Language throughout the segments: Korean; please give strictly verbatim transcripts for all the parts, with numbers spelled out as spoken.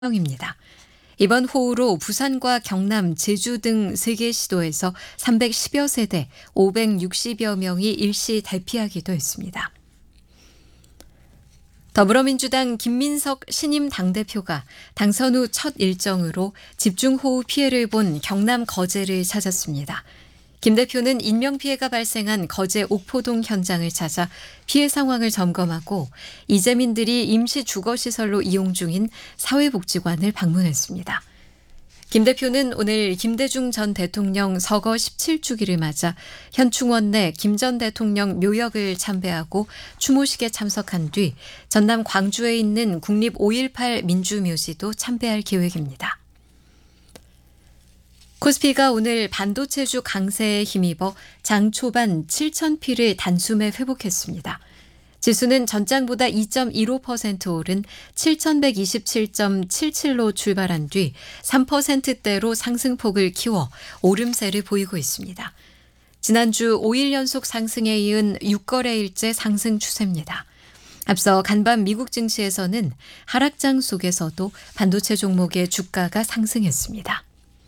입니다. 이번 호우로 부산과 경남, 제주 등 세 개 시도에서 삼백십여 세대 오백육십여 명이 일시 대피하기도 했습니다. 더불어민주당 김민석 신임 당대표가 당선 후 첫 일정으로 집중호우 피해를 본 경남 거제를 찾았습니다. 김 대표는 인명피해가 발생한 거제 옥포동 현장을 찾아 피해 상황을 점검하고 이재민들이 임시 주거시설로 이용 중인 사회복지관을 방문했습니다. 김 대표는 오늘 김대중 전 대통령 서거 십칠 주기를 맞아 현충원 내 김 전 대통령 묘역을 참배하고 추모식에 참석한 뒤 전남 광주에 있는 국립 오일팔 민주묘지도 참배할 계획입니다. 코스피가 오늘 반도체주 강세에 힘입어 장 초반 칠천 피를 단숨에 회복했습니다. 지수는 전장보다 이 점 일오 퍼센트 오른 칠천백이십칠 점 칠칠로 출발한 뒤 삼 퍼센트대로 상승폭을 키워 오름세를 보이고 있습니다. 지난주 오 일 연속 상승에 이은 육 거래일째 상승 추세입니다. 앞서 간밤 미국 증시에서는 하락장 속에서도 반도체 종목의 주가가 상승했습니다.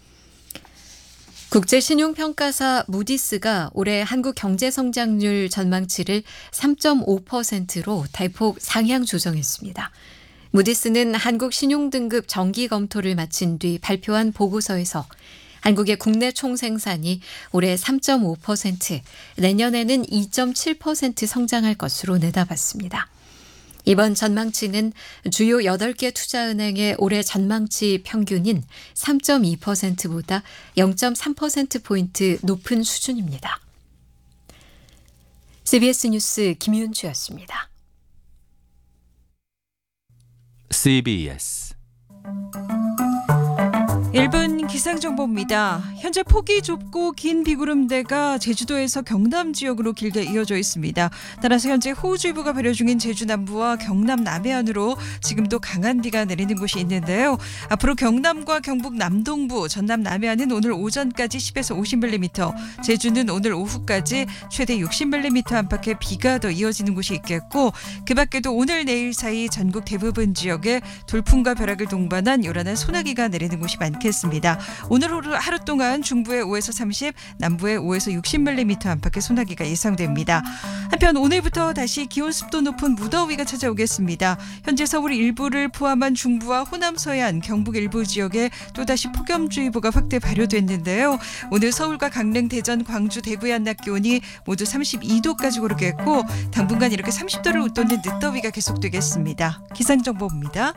국제신용평가사 무디스가 올해 한국 경제성장률 전망치를 삼 점 오 퍼센트로 대폭 상향 조정했습니다. 무디스는 한국 신용등급 정기 검토를 마친 뒤 발표한 보고서에서 한국의 국내 총생산이 올해 삼 점 오 퍼센트, 내년에는 이 점 칠 퍼센트 성장할 것으로 내다봤습니다. 이번 전망치는 주요 여덟 개 투자은행의 올해 전망치 평균인 삼 점 이 퍼센트보다 영 점 삼 퍼센트포인트 높은 수준입니다. 씨비에스 뉴스 김윤주였습니다. 씨비에스 일 분 기상정보입니다. 현재 폭이 좁고 긴 비구름대가 제주도에서 경남 지역으로 길게 이어져 있습니다. 따라서 현재 호우주의보가 발효 중인 제주 남부와 경남 남해안으로 지금도 강한 비가 내리는 곳이 있는데요. 앞으로 경남과 경북 남동부, 전남 남해안은 오늘 오전까지 십에서 오십 밀리미터, 제주는 오늘 오후까지 최대 육십 밀리미터 안팎의 비가 더 이어지는 곳이 있겠고, 그 밖에도 오늘 내일 사이 전국 대부분 지역에 돌풍과 벼락을 동반한 요란한 소나기가 내리는 곳이 많겠습니다. 겠습니다. 오늘 하루 동안 중부에 오에서 삼십, 남부에 오에서 육십 밀리미터 안팎의 소나기가 예상됩니다. 한편 오늘부터 다시 기온 습도 높은 무더위가 찾아오겠습니다. 현재 서울 일부를 포함한 중부와 호남 서해안, 경북 일부 지역에 또다시 폭염주의보가 확대 발효됐는데요. 오늘 서울과 강릉, 대전, 광주, 대구의 한낮 기온이 모두 삼십이 도까지 오르겠고, 당분간 이렇게 삼십 도를 웃도는 늦더위가 계속되겠습니다. 기상정보입니다.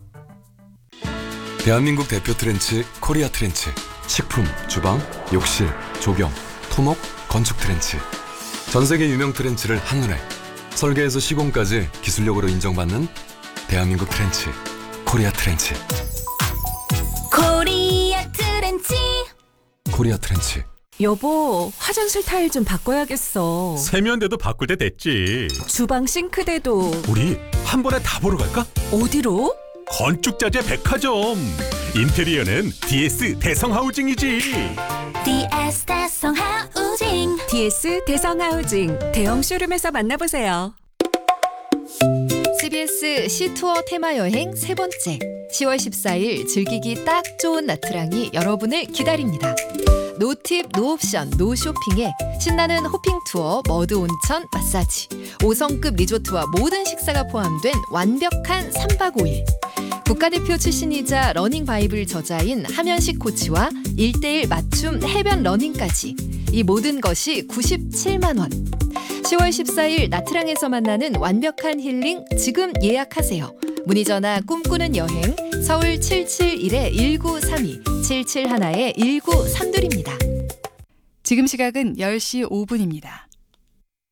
대한민국 대표 트렌치 코리아 트렌치. 식품, 주방, 욕실, 조경, 토목, 건축 트렌치. 전 세계 유명 트렌치를 한눈에 설계에서 시공까지 기술력으로 인정받는 대한민국 트렌치 코리아 트렌치. 코리아 트렌치. 코리아 트렌치. 여보, 화장실 타일 좀 바꿔야겠어. 세면대도 바꿀 때 됐지. 주방 싱크대도. 우리 한 번에 다 보러 갈까? 어디로? 건축자재 백화점. 인테리어는 디에스 대성하우징이지. 디에스 대성하우징. 디에스 대성하우징. 대형 쇼룸에서 만나보세요. 씨비에스 시투어 테마여행 세 번째. 시월 십사일 즐기기 딱 좋은 나트랑이 여러분을 기다립니다. 노팁, 노옵션, 노쇼핑에 신나는 호핑 투어, 머드 온천, 마사지, 오 성급 리조트와 모든 식사가 포함된 완벽한 삼박 오일. 국가대표 출신이자 러닝 바이블 저자인 하면식 코치와 일 대일 맞춤 해변 러닝까지. 이 모든 것이 구십칠만 원. 시월 십사일 나트랑에서 만나는 완벽한 힐링 지금 예약하세요. 문의 전화 꿈꾸는 여행 서울 칠칠일 일구삼이, 칠칠일 일구삼이입니다. 지금 시각은 열 시 오 분입니다.